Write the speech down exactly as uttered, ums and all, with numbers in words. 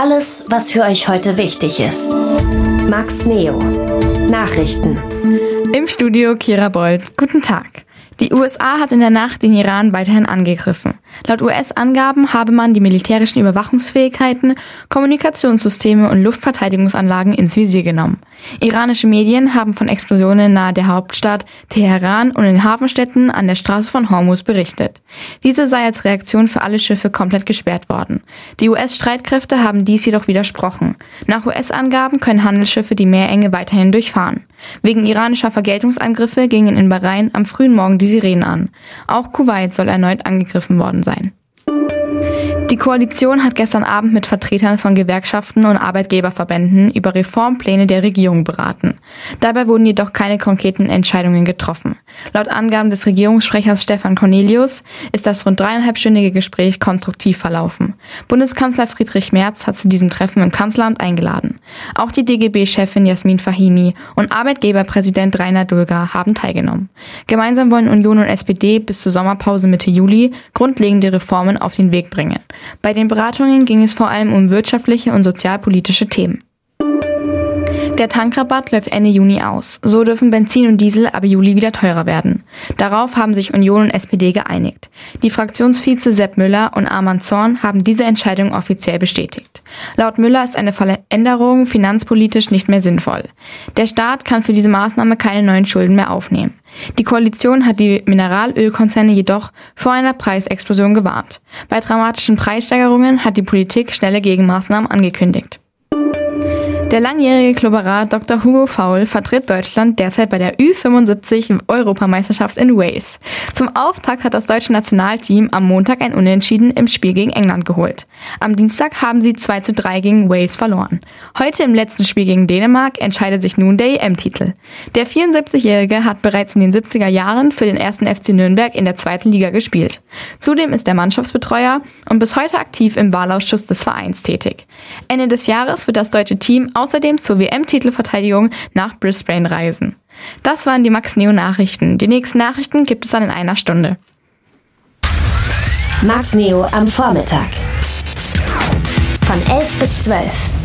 Alles, was für euch heute wichtig ist. Max Neo. Nachrichten. Im Studio Kira Bold. Guten Tag. Die U S A hat in der Nacht den Iran weiterhin angegriffen. Laut U S-Angaben habe man die militärischen Überwachungsfähigkeiten, Kommunikationssysteme und Luftverteidigungsanlagen ins Visier genommen. Iranische Medien haben von Explosionen nahe der Hauptstadt Teheran und in Hafenstädten an der Straße von Hormuz berichtet. Diese sei als Reaktion für alle Schiffe komplett gesperrt worden. Die U S-Streitkräfte haben dies jedoch widersprochen. Nach U S-Angaben können Handelsschiffe die Meerenge weiterhin durchfahren. Wegen iranischer Vergeltungsangriffe gingen in Bahrain am frühen Morgen die Sirenen an. Auch Kuwait soll erneut angegriffen worden sein. Die Koalition hat gestern Abend mit Vertretern von Gewerkschaften und Arbeitgeberverbänden über Reformpläne der Regierung beraten. Dabei wurden jedoch keine konkreten Entscheidungen getroffen. Laut Angaben des Regierungssprechers Stefan Cornelius ist das rund dreieinhalbstündige Gespräch konstruktiv verlaufen. Bundeskanzler Friedrich Merz hat zu diesem Treffen im Kanzleramt eingeladen. Auch die D G B-Chefin Jasmin Fahimi und Arbeitgeberpräsident Rainer Dulger haben teilgenommen. Gemeinsam wollen Union und S P D bis zur Sommerpause Mitte Juli grundlegende Reformen auf den Weg bringen. Bei den Beratungen ging es vor allem um wirtschaftliche und sozialpolitische Themen. Der Tankrabatt läuft Ende Juni aus. So dürfen Benzin und Diesel ab Juli wieder teurer werden. Darauf haben sich Union und S P D geeinigt. Die Fraktionsvize Sepp Müller und Arman Zorn haben diese Entscheidung offiziell bestätigt. Laut Müller ist eine Veränderung finanzpolitisch nicht mehr sinnvoll. Der Staat kann für diese Maßnahme keine neuen Schulden mehr aufnehmen. Die Koalition hat die Mineralölkonzerne jedoch vor einer Preisexplosion gewarnt. Bei dramatischen Preissteigerungen hat die Politik schnelle Gegenmaßnahmen angekündigt. Der langjährige Klubberer Doktor Hugo Faul vertritt Deutschland derzeit bei der Ü fünfundsiebzig-Europameisterschaft in Wales. Zum Auftakt hat das deutsche Nationalteam am Montag ein Unentschieden im Spiel gegen England geholt. Am Dienstag haben sie zwei zu drei gegen Wales verloren. Heute im letzten Spiel gegen Dänemark entscheidet sich nun der E M-Titel. Der vierundsiebzigjährige hat bereits in den siebziger Jahren für den ersten F C Nürnberg in der zweiten Liga gespielt. Zudem ist er Mannschaftsbetreuer und bis heute aktiv im Wahlausschuss des Vereins tätig. Ende des Jahres wird das deutsche Team außerdem zur W M-Titelverteidigung nach Brisbane reisen. Das waren die Max Neo Nachrichten. Die nächsten Nachrichten gibt es dann in einer Stunde. Max Neo am Vormittag. Von elf bis zwölf.